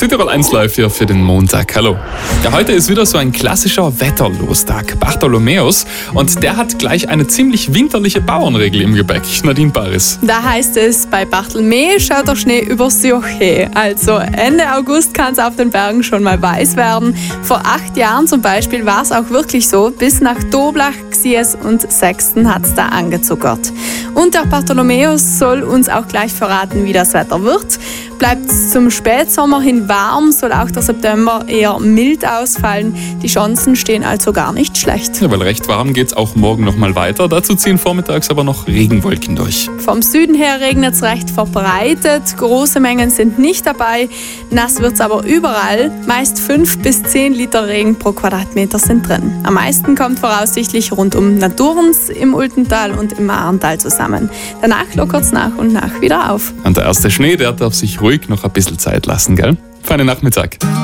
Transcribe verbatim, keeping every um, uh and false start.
Südtirol eins live hier für den Montag. Hallo. Ja, heute ist wieder so ein klassischer Wetterlostag, Bartholomäus. Und der hat gleich eine ziemlich winterliche Bauernregel im Gepäck. Nadine Paris. Da heißt es, bei Bartholomäus schaut der Schnee übers Joche. Also Ende August kann es auf den Bergen schon mal weiß werden. Vor acht Jahren zum Beispiel war es auch wirklich so. Bis nach Doblach, Xies und Sexten hat es da angezuckert. Und der Bartholomäus soll uns auch gleich verraten, wie das Wetter wird. Bleibt es zum Spätsommer hin warm, soll auch der September eher mild ausfallen. Die Chancen stehen also gar nicht schlecht. Ja, weil recht warm geht es auch morgen noch mal weiter. Dazu ziehen vormittags aber noch Regenwolken durch. Vom Süden her regnet es recht verbreitet. Große Mengen sind nicht dabei. Nass wird es aber überall. Meist fünf bis zehn Liter Regen pro Quadratmeter sind drin. Am meisten kommt voraussichtlich rund um Naturens, im Ultental und im Ahrental zusammen. Danach lockert es nach und nach wieder auf. Und der erste Schnee, der darf sich ruhig noch ein bisschen Zeit lassen, gell? Feinen Nachmittag.